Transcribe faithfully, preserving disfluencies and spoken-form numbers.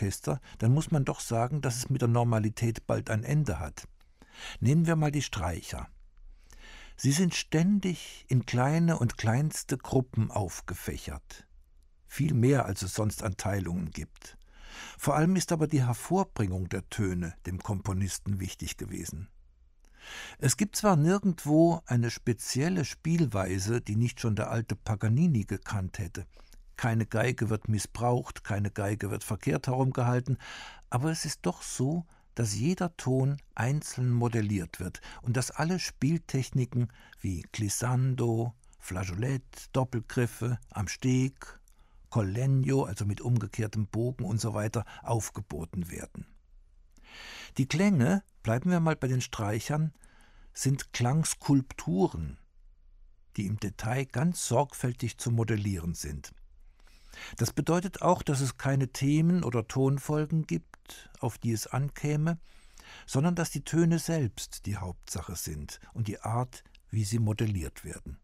Orchester, dann muss man doch sagen, dass es mit der Normalität bald ein Ende hat. Nehmen wir mal die Streicher. Sie sind ständig in kleine und kleinste Gruppen aufgefächert. Viel mehr, als es sonst an Teilungen gibt. Vor allem ist aber die Hervorbringung der Töne dem Komponisten wichtig gewesen. Es gibt zwar nirgendwo eine spezielle Spielweise, die nicht schon der alte Paganini gekannt hätte. Keine Geige wird missbraucht, keine Geige wird verkehrt herumgehalten, aber es ist doch so, dass jeder Ton einzeln modelliert wird und dass alle Spieltechniken wie Glissando, Flageolet, Doppelgriffe, am Steg, Col Legno, also mit umgekehrtem Bogen und so weiter, aufgeboten werden. Die Klänge, bleiben wir mal bei den Streichern, sind Klangskulpturen, die im Detail ganz sorgfältig zu modellieren sind. Das bedeutet auch, dass es keine Themen oder Tonfolgen gibt, auf die es ankäme, sondern dass die Töne selbst die Hauptsache sind und die Art, wie sie modelliert werden.